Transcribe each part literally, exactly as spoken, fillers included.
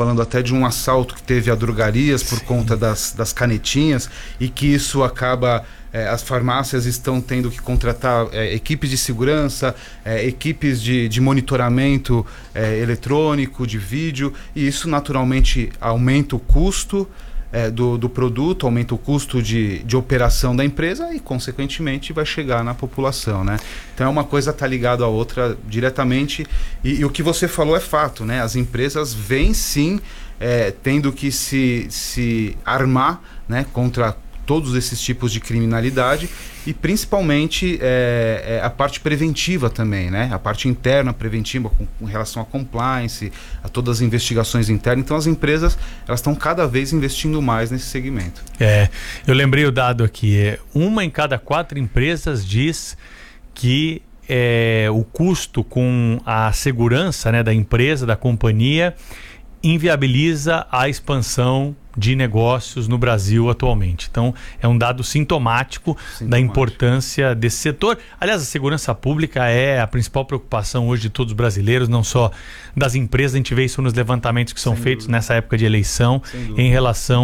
falando até de um assalto que teve a drogarias por Sim. conta das, das canetinhas, e que isso acaba... É, as farmácias estão tendo que contratar é, equipes de segurança, é, equipes de, de monitoramento é, eletrônico, de vídeo, e isso naturalmente aumenta o custo é, do, do produto, aumenta o custo de, de operação da empresa e, consequentemente, vai chegar na população, né? Então, é uma coisa está ligada à outra diretamente, e, e o que você falou é fato, né? As empresas vêm, sim, é, tendo que se, se armar, né, contra todos esses tipos de criminalidade, e principalmente é, é a parte preventiva também, né? A parte interna preventiva com, com relação a compliance, a todas as investigações internas. Então as empresas elas estão cada vez investindo mais nesse segmento. É, eu lembrei o dado aqui, é, uma em cada quatro empresas diz que é, o custo com a segurança, né, da empresa, da companhia, inviabiliza a expansão de negócios no Brasil atualmente. Então, é um dado sintomático, sintomático da importância desse setor. Aliás, a segurança pública é a principal preocupação hoje de todos os brasileiros, não só das empresas. A gente vê isso nos levantamentos que são Sem feitos dúvida. nessa época de eleição, em relação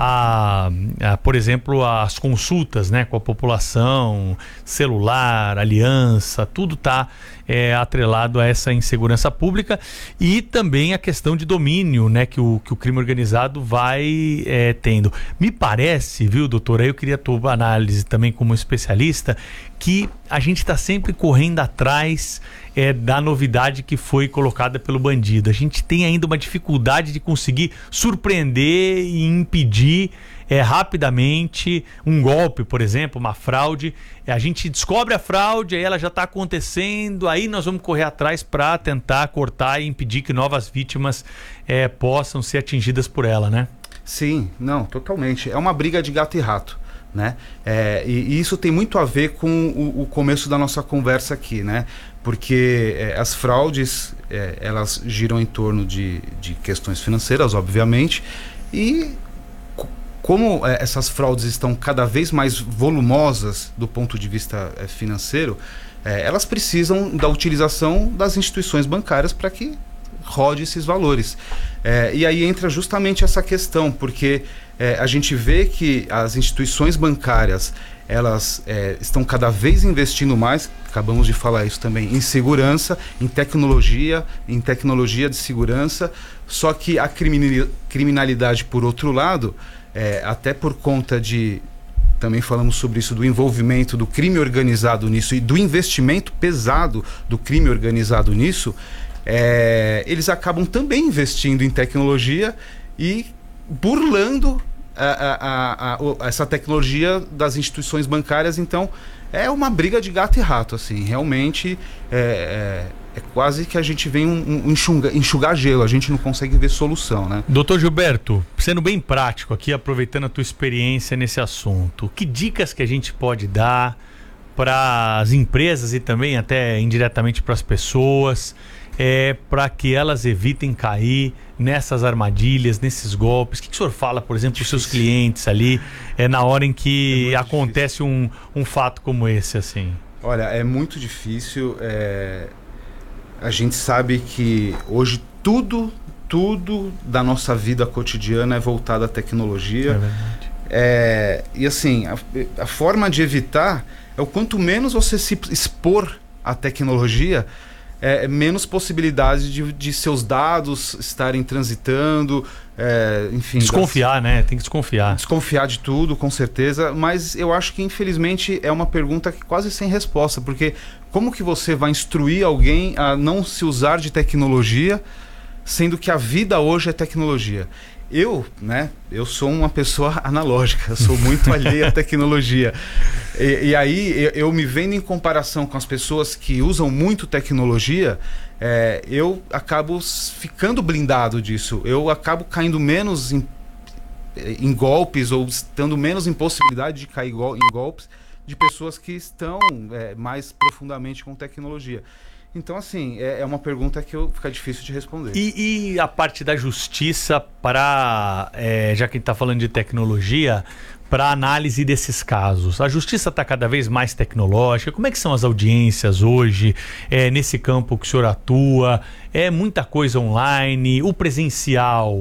a, a, por exemplo, as consultas, né, com a população, celular, aliança, tudo está é, atrelado a essa insegurança pública, e também a questão de domínio, né, que o, que o crime organizado vai É, tendo. Me parece, viu, doutor, aí eu queria a tua análise também como especialista, que a gente está sempre correndo atrás é, da novidade que foi colocada pelo bandido. A gente tem ainda uma dificuldade de conseguir surpreender e impedir é, rapidamente um golpe, por exemplo, uma fraude. A gente descobre a fraude, aí ela já está acontecendo, aí nós vamos correr atrás para tentar cortar e impedir que novas vítimas é, possam ser atingidas por ela, né? Sim, não, totalmente. É uma briga de gato e rato, né? É, e, e isso tem muito a ver com o, o começo da nossa conversa aqui, né? Porque é, as fraudes, é, elas giram em torno de, de questões financeiras, obviamente, e c- como é, essas fraudes estão cada vez mais volumosas do ponto de vista é, financeiro, é, elas precisam da utilização das instituições bancárias para que rode esses valores. É, e aí entra justamente essa questão, porque é, a gente vê que as instituições bancárias elas é, estão cada vez investindo mais, acabamos de falar isso também, em segurança, em tecnologia, em tecnologia de segurança, só que a criminalidade, por outro lado, é, até por conta de, também falamos sobre isso, do envolvimento do crime organizado nisso e do investimento pesado do crime organizado nisso, É, eles acabam também investindo em tecnologia e burlando a, a, a, a, essa tecnologia das instituições bancárias. Então é uma briga de gato e rato, assim, realmente é, é, é quase que a gente vem um, um enxugar, enxugar gelo, a gente não consegue ver solução, né? Doutor Gilberto, sendo bem prático aqui, aproveitando a tua experiência nesse assunto, que dicas que a gente pode dar para as empresas e também até indiretamente para as pessoas, é, para que elas evitem cair nessas armadilhas, nesses golpes? O que, que o senhor fala, por exemplo, para os seus clientes ali, é, na hora em que é acontece um, um fato como esse, assim? Olha, é muito difícil. É... A gente sabe que hoje tudo, tudo da nossa vida cotidiana é voltado à tecnologia. É verdade. É... E assim, a, a forma de evitar é o quanto menos você se expor à tecnologia, É, menos possibilidade de, de seus dados estarem transitando, é, enfim... Desconfiar, das... né? Tem que desconfiar. Desconfiar de tudo, com certeza, mas eu acho que, infelizmente, é uma pergunta que quase sem resposta, porque como que você vai instruir alguém a não se usar de tecnologia, sendo que a vida hoje é tecnologia? Eu, né, eu sou uma pessoa analógica, eu sou muito alheia à tecnologia. E, e aí, eu, eu me vendo em comparação com as pessoas que usam muito tecnologia, é, eu acabo ficando blindado disso. Eu acabo caindo menos em, em golpes, ou estando menos em possibilidade de cair gol, em golpes de pessoas que estão é, mais profundamente com tecnologia. Então, assim, é, é uma pergunta que eu, fica difícil de responder. E, e a parte da justiça para, é, já que a gente está falando de tecnologia, para análise desses casos? A justiça está cada vez mais tecnológica. Como é que são as audiências hoje, é, nesse campo que o senhor atua? É muita coisa online, o presencial